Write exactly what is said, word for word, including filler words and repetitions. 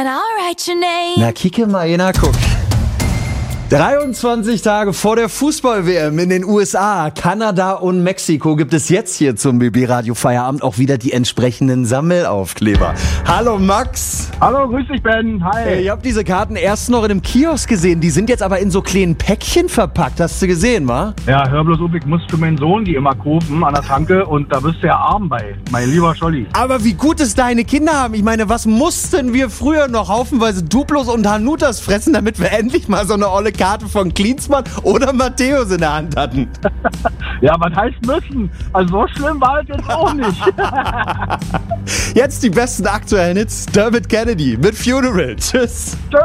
and I'll write your name. Na, kicke mal, Jena, guck. dreiundzwanzig Tage vor der Fußball-W M in den U S A, Kanada und Mexiko gibt es jetzt hier zum B B-Radio Feierabend auch wieder die entsprechenden Sammelaufkleber. Hallo Max. Hallo, grüß dich Ben. Hi. Hey, ich habe diese Karten erst noch in einem Kiosk gesehen. Die sind jetzt aber in so kleinen Päckchen verpackt. Hast du gesehen, wa? Ja, hör bloß auf, ich muss für meinen Sohn die immer kaufen an der Tanke und da bist du ja arm bei, mein lieber Scholli. Aber wie gut es deine Kinder haben. Ich meine, was mussten wir früher noch haufenweise Duplos und Hanutas fressen, damit wir endlich mal so eine olle Karte von Klinsmann oder Matthäus in der Hand hatten? Ja, was heißt müssen? Also so schlimm war es jetzt auch nicht. Jetzt die besten aktuellen Hits. Dermot Kennedy mit Funeral. Tschüss.